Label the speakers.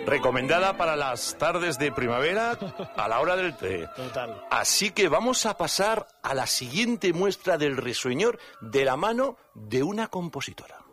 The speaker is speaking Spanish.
Speaker 1: Recomendada para las tardes de primavera a la hora del té.
Speaker 2: Total.
Speaker 1: Así que vamos a pasar a la siguiente muestra del Risueñor de la mano de una compositora.